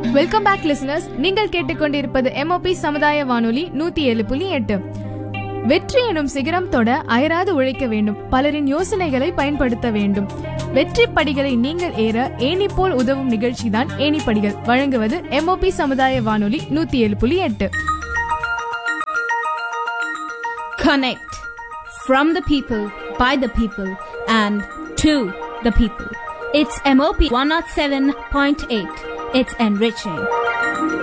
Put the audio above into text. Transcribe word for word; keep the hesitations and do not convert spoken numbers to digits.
Welcome back listeners. நீங்கள் கேட்டுக்கொண்டிருப்பது MOP சமுதாய வானொலி நூத்தி ஏழு புள்ளி எட்டு. வெற்றி எனும் சிகரம் தொட அயராது உழைக்க வேண்டும். பலரின் யோசனைகளை பயன்படுத்த வேண்டும். வெற்றி படிகளை நீங்கள் ஏற ஏணி போல் உதவும் நிகழ்ச்சி தான் ஏணிப்படிகள். வழங்குவது எம்ஓபி சமுதாய வானொலி நூத்தி ஏழு புள்ளி எட்டு. Connect from the people, by the people, and to the people. It's M O P one oh seven point eight. It's enriching.